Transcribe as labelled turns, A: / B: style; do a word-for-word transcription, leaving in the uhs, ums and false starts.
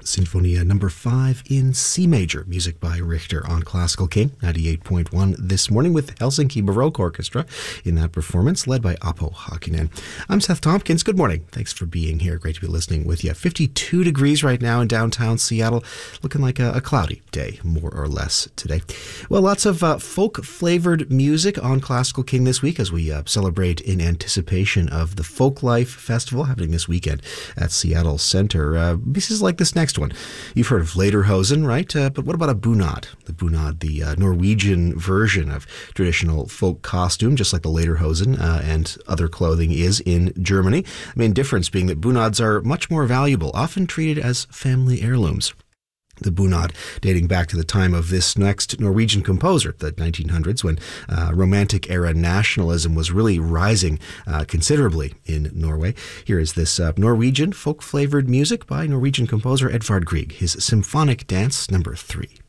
A: Sinfonia number five in C major, music by Richter on Classical King ninety-eight point one this morning with Helsinki Baroque Orchestra in that performance led by Apo Hakinen. I'm Seth Tompkins. Good morning. Thanks for being here. Great to be listening with you. fifty-two degrees right now in downtown Seattle. Looking like a, a cloudy day, more or less, today. Well, lots of uh, folk-flavored music on Classical King this week as we uh, celebrate in anticipation of the Folklife Festival happening this weekend at Seattle Center. Uh, pieces like this next one. You've heard of Lederhosen, right? Uh, but what about a bunad? The bunad, the uh, Norwegian version of traditional folk costume, just like the Lederhosen uh, and other clothing is in Germany. The main difference being that bunads are much more valuable, often treated as family heirlooms. The bunad dating back to the time of this next Norwegian composer, the nineteen hundreds, when uh, Romantic-era nationalism was really rising uh, considerably in Norway. Here is this uh, Norwegian folk-flavored music by Norwegian composer Edvard Grieg, his Symphonic Dance number three.